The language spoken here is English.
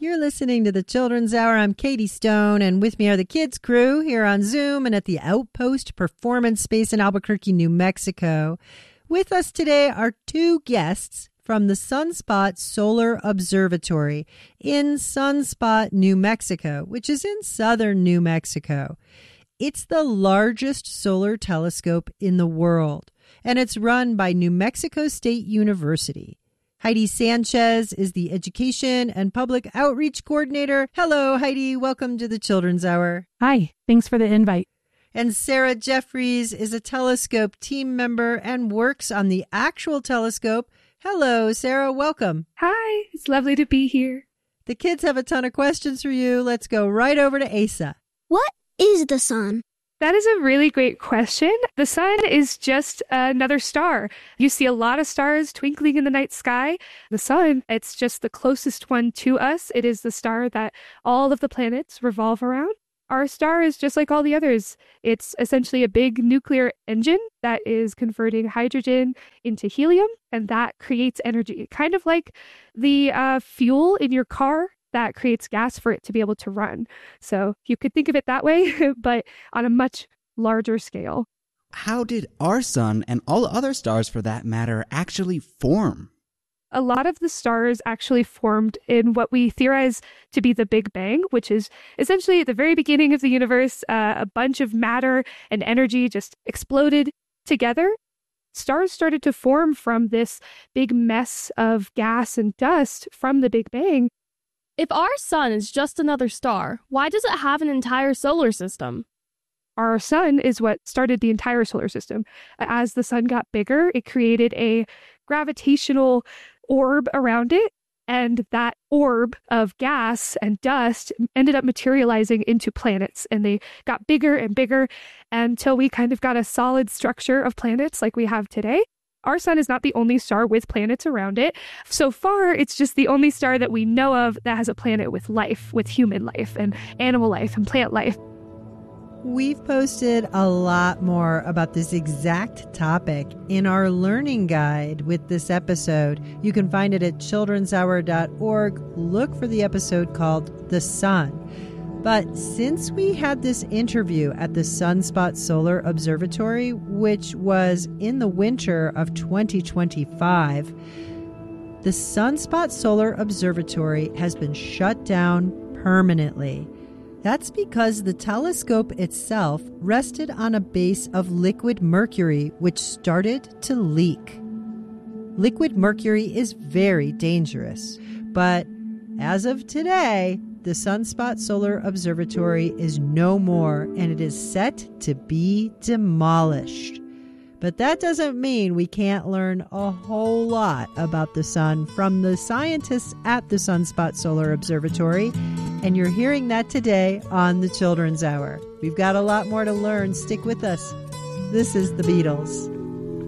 You're listening to the Children's Hour. I'm Katie Stone, and with me are the kids' crew here on Zoom and at the Outpost Performance Space in Albuquerque, New Mexico. With us today are two guests from the Sunspot Solar Observatory in Sunspot, New Mexico, which is in southern New Mexico. It's the largest solar telescope in the world, and it's run by New Mexico State University. Heidi Sanchez is the Education and Public Outreach Coordinator. Hello, Heidi. Welcome to the Children's Hour. Hi. Thanks for the invite. And Sarah Jeffries is a telescope team member and works on the actual telescope. Hello, Sarah. Welcome. Hi. It's lovely to be here. The kids have a ton of questions for you. Let's go right over to Asa. What is the sun? That is a really great question. The sun is just another star. You see a lot of stars twinkling in the night sky. The sun, it's just the closest one to us. It is the star that all of the planets revolve around. Our star is just like all the others. It's essentially a big nuclear engine that is converting hydrogen into helium, and that creates energy, kind of like the fuel in your car that creates gas for it to be able to run. So you could think of it that way, but on a much larger scale. How did our sun, and all other stars for that matter, actually form? A lot of the stars actually formed in what we theorize to be the Big Bang, which is essentially at the very beginning of the universe. A bunch of matter and energy just exploded together. Stars started to form from this big mess of gas and dust from the Big Bang. If our sun is just another star, why does it have an entire solar system? Our sun is what started the entire solar system. As the sun got bigger, it created a gravitational orb around it, and that orb of gas and dust ended up materializing into planets, and they got bigger and bigger until we kind of got a solid structure of planets like we have today. Our sun is not the only star with planets around it. So far, it's just the only star that we know of that has a planet with life, with human life and animal life and plant life. We've posted a lot more about this exact topic in our learning guide with this episode. You can find it at childrenshour.org. Look for the episode called The Sun. But since we had this interview at the Sunspot Solar Observatory, which was in the winter of 2025, the Sunspot Solar Observatory has been shut down permanently. That's because the telescope itself rested on a base of liquid mercury, which started to leak. Liquid mercury is very dangerous, but as of today, the Sunspot Solar Observatory is no more, and it is set to be demolished. But that doesn't mean we can't learn a whole lot about the sun from the scientists at the Sunspot Solar Observatory, and you're hearing that today on the Children's Hour. We've got a lot more to learn. Stick with us. This is the Beatles.